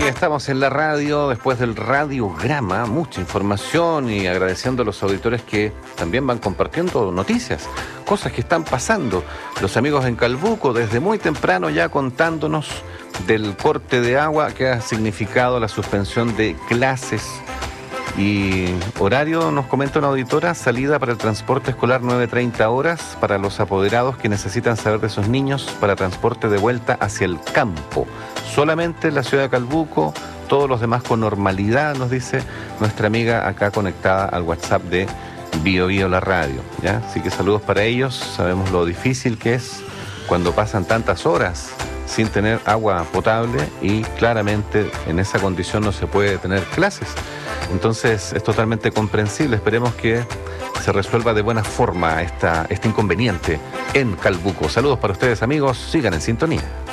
estamos en la radio, después del radiograma, mucha información y agradeciendo a los auditores que también van compartiendo noticias, cosas que están pasando. Los amigos en Calbuco desde muy temprano ya contándonos del corte de agua que ha significado la suspensión de clases. Y horario, nos comenta una auditora, salida para el transporte escolar 9:30 horas para los apoderados que necesitan saber de sus niños para transporte de vuelta hacia el campo. Solamente en la ciudad de Calbuco, todos los demás con normalidad, nos dice nuestra amiga acá conectada al WhatsApp de Bio Bio la radio, ¿ya? Así que saludos para ellos, sabemos lo difícil que es cuando pasan tantas horas sin tener agua potable y claramente en esa condición no se puede tener clases. Entonces es totalmente comprensible, esperemos que se resuelva de buena forma este inconveniente en Calbuco. Saludos para ustedes amigos, sigan en sintonía.